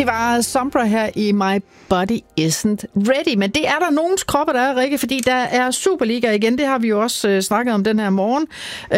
Det var Sombra her i My Body Isn't Ready. Men det er der nogens kropper, der er, Rikke, fordi der er Superliga igen. Det har vi jo også snakket om den her morgen.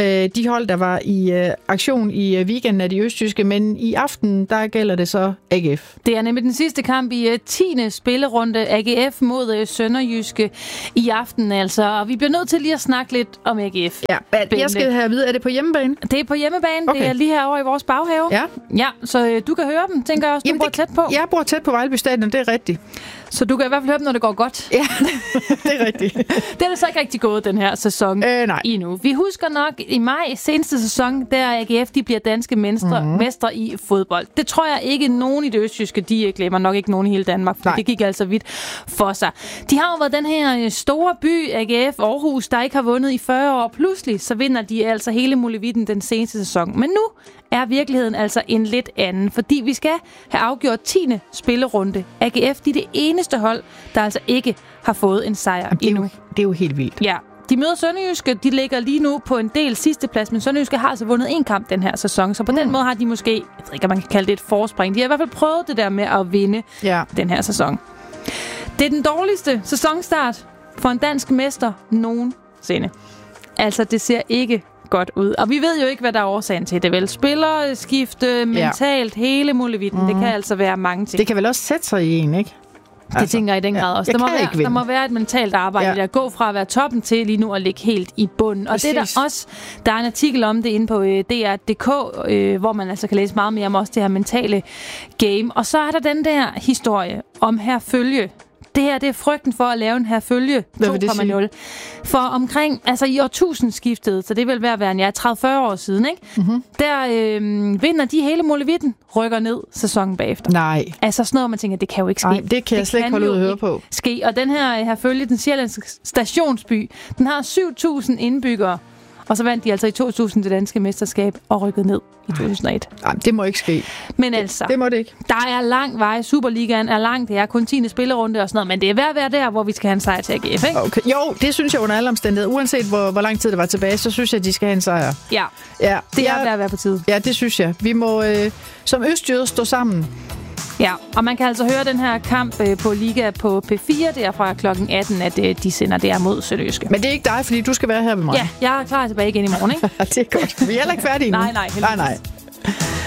De hold, der var i aktion i weekenden af de østjyske, men i aften, der gælder det så AGF. Det er nemlig den sidste kamp i 10. spillerunde. AGF mod Sønderjyske i aften altså. Og vi bliver nødt til lige at snakke lidt om AGF. Ja, jeg skal have at vide, er det på hjemmebane? Det er på hjemmebane. Okay. Det er lige herovre i vores baghave. Ja, så du kan høre dem, tænker jeg også. Du bor tæt på. Jeg bor tæt på Vejleby Stadion, det er rigtigt. Så du kan i hvert fald høre dem, når det går godt. Ja, det er rigtigt. Det er det så ikke rigtig gået den her sæson endnu. Vi husker nok i maj seneste sæson, der AGF de bliver danske mestre i fodbold. Det tror jeg ikke nogen i det østjyske, de glemmer, nok ikke nogen i hele Danmark, for det gik altså vidt for sig. De har jo været den her store by, AGF Aarhus, der ikke har vundet i 40 år. Pludselig så vinder de altså hele muligheden den seneste sæson. Men nu er virkeligheden altså en lidt anden, fordi vi skal have afgjort 10. spillerunde. AGF, de er det eneste hold, der altså ikke har fået en sejr endnu. Det er jo helt vildt. Ja. De møder Sønderjyske, de ligger lige nu på en del sidsteplads, men Sønderjyske har altså vundet en kamp den her sæson, så på den måde har de måske, jeg ved ikke, om man kan kalde det et forspring, de har i hvert fald prøvet det der med at vinde den her sæson. Det er den dårligste sæsonstart for en dansk mester nogensinde. Altså, det ser ikke godt ud. Og vi ved jo ikke, hvad der er årsagen til det, vel? Spillerskifte, mentalt, hele muligheden. Det kan altså være mange ting. Det kan vel også sætte sig i en, ikke? Det tænker jeg i den grad også. Der må være et mentalt arbejde, der går fra at være toppen til lige nu at ligge helt i bunden. Og det er der også, der er en artikel om det inde på DR.dk, hvor man altså kan læse meget mere om også det her mentale game. Og så er der den der historie om Herfølge. Det her, det er frygten for at lave en Herfølge 2.0. For omkring, altså i årtusindskiftet, så det vil være 30-40 år siden, ikke? Mm-hmm. Der vinder de hele muligheden, rykker ned sæsonen bagefter. Nej. Altså sådan noget, man tænker, det kan jo ikke ske. Nej, det kan jeg slet ikke holde ud at høre på. Ske. Og den her Herfølge, den sjællandske stationsby, den har 7.000 indbyggere. Og så vandt de altså i 2000 det danske mesterskab og rykket ned i 2001. Nej, det må ikke ske. Men altså, det må det ikke. Der er lang vej. Superligaen er lang. Det er kun 10. spillerunde og sådan noget. Men det er værd at være der, hvor vi skal have en sejr til AGF, ikke? Okay. Jo, det synes jeg under alle omstændigheder. Uanset hvor lang tid det var tilbage, så synes jeg, at de skal have en sejr. Ja, det er værd at være på tide. Ja, det synes jeg. Vi må som østjyder stå sammen. Ja, og man kan altså høre den her kamp på Liga på P4, det er fra kl. 18, at de sender der mod Sønderjyske. Men det er ikke dig, fordi du skal være her med mig. Ja, jeg er klar tilbage igen i morgen, ikke? Det er godt. Vi er heller ikke færdige nu. Nej, heldigvis. Nej.